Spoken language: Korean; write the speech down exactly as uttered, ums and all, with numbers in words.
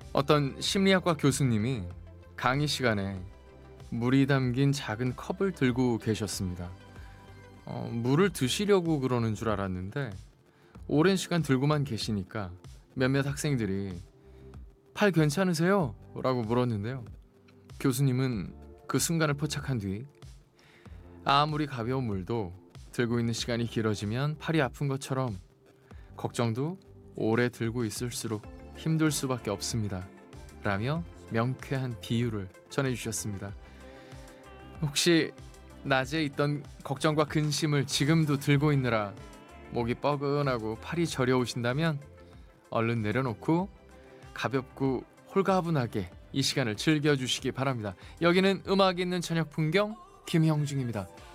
어떤 심리학과 교수님이 강의 시간에 물이 담긴 작은 컵을 들고 계셨습니다. 어, 물을 드시려고 그러는 줄 알았는데 오랜 시간 들고만 계시니까 몇몇 학생들이 팔 괜찮으세요? 라고 물었는데요. 교수님은 그 순간을 포착한 뒤 아무리 가벼운 물도 들고 있는 시간이 길어지면 팔이 아픈 것처럼 걱정도 오래 들고 있을수록 힘들 수밖에 없습니다. 라며 명쾌한 비유를 전해주셨습니다. 혹시 낮에 있던 걱정과 근심을 지금도 들고 있느라 목이 뻐근하고 팔이 저려오신다면 얼른 내려놓고 가볍고 홀가분하게 이 시간을 즐겨주시기 바랍니다. 여기는 음악 있는 저녁 풍경 김형중입니다.